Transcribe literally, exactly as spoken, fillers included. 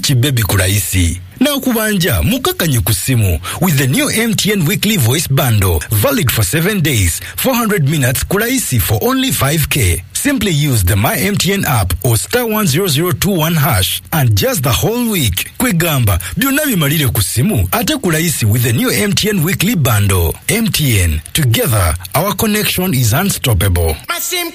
chibebi kuraisi. Na ukubanja mukakanye kusimu with the new M T N weekly voice bundle, valid for seven days, four hundred minutes kuraisi for only five K. Simply use the My M T N app or star one zero zero two one hash and just the whole week. Kwegamba, byonna bimalire kusimu ate kuraisi with the new M T N weekly bundle. M T N, together our connection is unstoppable. My SIM